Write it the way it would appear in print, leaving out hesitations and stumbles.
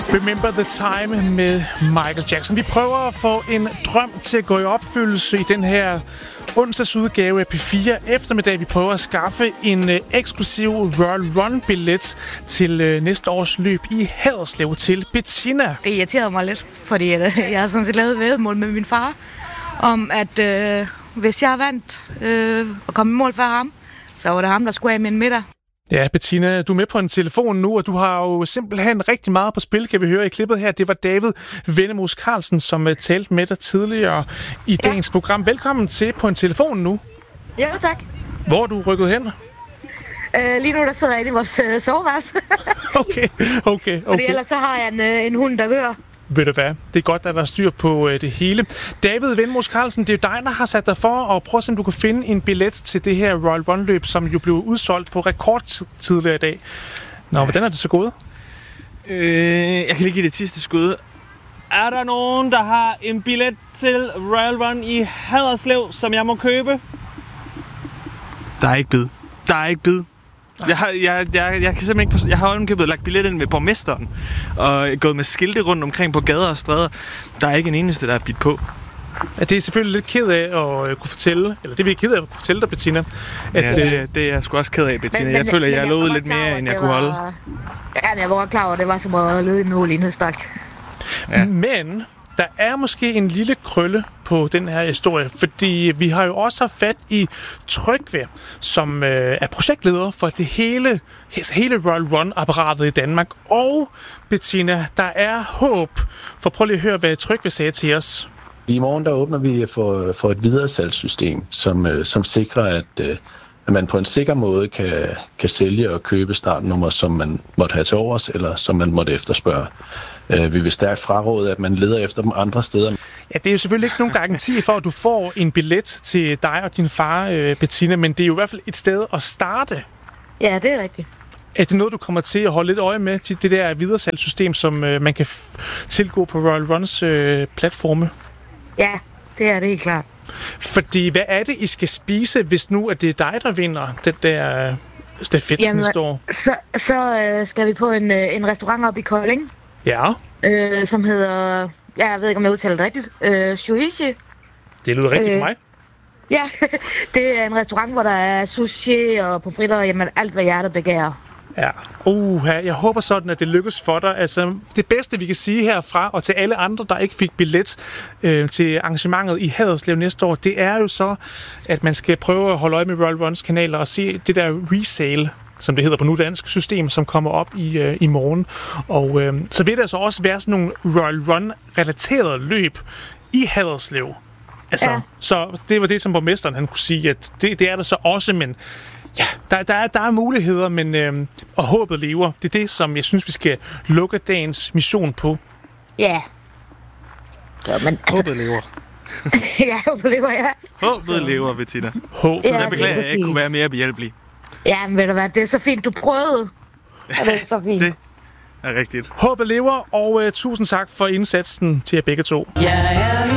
Remember the Time med Michael Jackson. Vi prøver at få en drøm til at gå i opfyldelse i den her onsdagsudgave af P4 eftermiddag. Vi prøver at skaffe en eksklusiv Royal Run-billet til næste års løb i Haderslev til Bettina. Det irriterede mig lidt, fordi jeg har sådan set lavet væddemål med min far om, at hvis jeg vandt og kom i mål for ham, så var det ham, der skulle af med en middag. Ja, Bettina, du er med på en telefon nu, og du har jo simpelthen rigtig meget på spil, kan vi høre i klippet her. Det var David Vennemus Carlsen, som talte med dig tidligere i dagens program. Velkommen til på en telefon nu. Jo, tak. Hvor er du rykket hen? Lige nu der sidder jeg inde i vores soveværelse. Okay. Fordi ellers så har jeg en hund, der gør. Ved du hvad? Det er godt, at der er styr på det hele. David Vennemus Carlsen, det er jo dig, der har sat dig for at prøve, om du kan finde en billet til det her Royal Run-løb, som jo blev udsolgt på rekordtid tidligere i dag. Nå, hvordan er det så gået? Jeg kan lige give det sidste skud. Er der nogen, der har en billet til Royal Run i Haderslev, som jeg må købe? Der er ikke bid. Jeg kan simpelthen ikke forstå. Jeg har omkøbet lagt billet ind ved borgmesteren og gået med skilte rundt omkring på gader og stræder. Der er ikke en eneste, der er bidt på. Ja, det er selvfølgelig lidt ked af at kunne fortælle, eller det er vi ked af at kunne fortælle dig, Bettina. At, det er jeg sgu også ked af, Bettina. Jeg føler, jeg har lovet lidt mere, end jeg kunne holde. Ja, men jeg var godt klar over, at det var som at løbe en nål i en høstak. Ja. Men der er måske en lille krølle på den her historie, fordi vi har jo også haft fat i Trygve, som er projektleder for det hele Royal Run-apparatet i Danmark. Og Bettina, der er håb. For prøv lige at høre, hvad Trygve sagde til os. I morgen der åbner vi for et videresalgssystem, som sikrer, at man på en sikker måde kan sælge og købe startnummer, som man måtte have til overs, eller som man måtte efterspørge. Vi vil stærkt fraråde, at man leder efter dem andre steder. Ja, det er jo selvfølgelig ikke nogen garanti for, at du får en billet til dig og din far, Bettina, men det er jo i hvert fald et sted at starte. Ja, det er rigtigt. Er det noget, du kommer til at holde lidt øje med, det der videresalgssystem, som man kan tilgå på Royal Runs platforme? Ja, det er det helt klart. Fordi hvad er det, I skal spise, hvis nu at det er dig, der vinder den der stafet næste år? Så skal vi på en restaurant op i Kolding. Ja. Som hedder, jeg ved ikke, om jeg udtaler det rigtigt, Shuichi. Det lyder rigtigt for mig. Ja, det er en restaurant, hvor der er sushi og pomfritter og jamen, alt, hvad hjertet begærer. Ja. Jeg håber sådan, at det lykkes for dig. Altså, det bedste, vi kan sige herfra, og til alle andre, der ikke fik billet til arrangementet i Haderslev næste år, det er jo så, at man skal prøve at holde øje med Royal Runs kanaler og se det der resale, som det hedder på nudansk system, som kommer op i morgen. Og så vil der så også være sådan nogle Royal Run-relaterede løb i Haderslev. Altså, ja. Så det var det, som borgmesteren han kunne sige, at det er der så også, men ja, der er muligheder, men og håbet lever. Det er det, som jeg synes, vi skal lukke dagens mission på. Ja. Men håbet lever. Ja, håbet lever, ja. Håbet lever, Bettina. Ja, jeg beklager, at jeg ikke kunne være mere behjælpelig. Ja, men ved du hvad, det er så fint, du prøvede. Ja, det er så fint. Det er rigtigt. Håbet lever, og tusind tak for indsatsen til jer begge to.